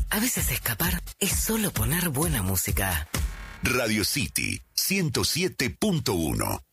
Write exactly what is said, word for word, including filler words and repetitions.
A veces escapar es solo poner buena música. Radio City ciento siete punto uno.